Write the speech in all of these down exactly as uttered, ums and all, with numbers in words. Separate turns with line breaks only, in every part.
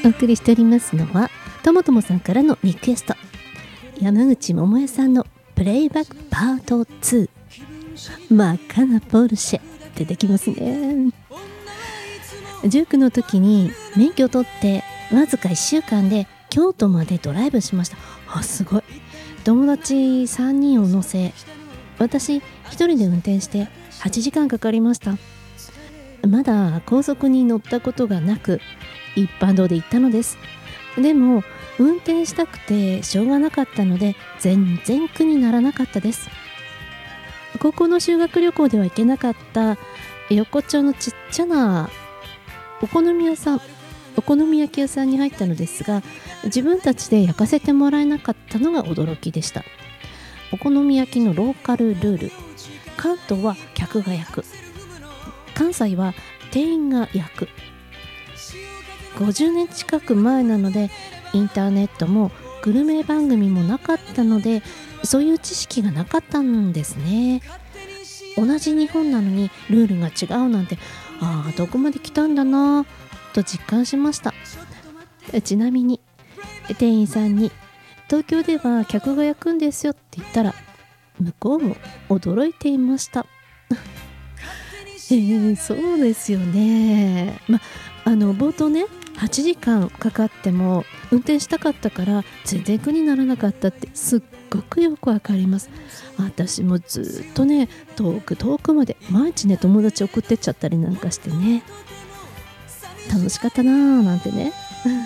お送りしておりますのはともともさんからのリクエスト、山口百恵さんのプレイバックパートツー、真っ赤なポルシェ出てきますね。じゅうきゅうの時に免許を取ってわずかいっしゅうかんで京都までドライブしました。あ、すごい。友達さんにんを乗せ、私ひとりで運転してはちじかんかかりました。まだ高速に乗ったことがなく一般道で行ったのです。でも運転したくてしょうがなかったので全然苦にならなかったです。高校の修学旅行では行けなかった横丁のちっちゃなお好み屋さんお好み焼き屋さんに入ったのですが、自分たちで焼かせてもらえなかったのが驚きでした。お好み焼きのローカルルール、関東は客が焼く、関西は店員が焼く。ごじゅうねん近く前なのでインターネットもグルメ番組もなかったので、そういう知識がなかったんですね。同じ日本なのにルールが違うなんて、ああどこまで来たんだなと実感しました。ちなみに店員さんに東京では客が焼くんですよって言ったら、向こうも驚いていました。えー、そうですよね。まあの冒頭ね、はちじかんかかっても運転したかったから全然苦にならなかったってすっごくよくわかります。私もずっとね、遠く遠くまで毎日ね友達送ってっちゃったりなんかしてね、楽しかったなーなんてね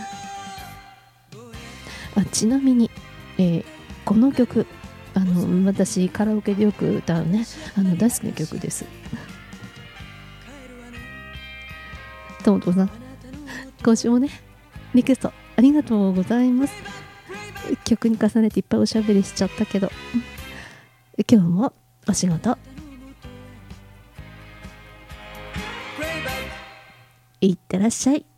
あ、ちなみに、えー、この曲、あの私カラオケでよく歌うね、あの大好きな曲です。ともとさん、今週もねリクエストありがとうございます。曲に重ねていっぱいおしゃべりしちゃったけど、今日もお仕事いってらっしゃい。